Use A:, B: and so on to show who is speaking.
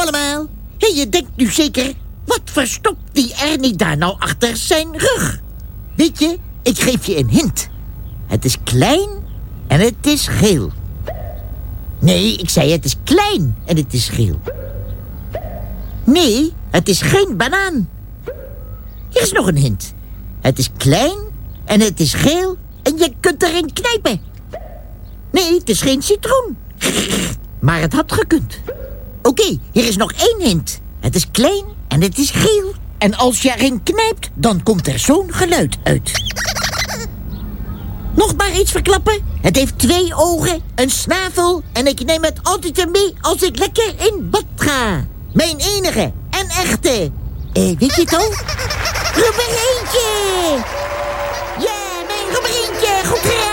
A: allemaal. Hé, je denkt nu zeker... Wat verstopt die Ernie daar nou achter zijn rug? Weet je, ik geef je een hint. Het is klein en het is geel. Nee, ik zei het is klein en het is geel. Nee, het is geen banaan. Hier is nog een hint. Het is klein en het is geel en je kunt erin knijpen. Nee, het is geen citroen. Maar het had gekund. Oké, hier is nog 1 hint. Het is klein en het is geel. En als je erin knijpt, dan komt er zo'n geluid uit. Nog maar iets verklappen. Het heeft 2 ogen, een snavel... en ik neem het altijd mee als ik lekker in bad ga. Mijn enige en echte... weet je het al? Rubber eentje!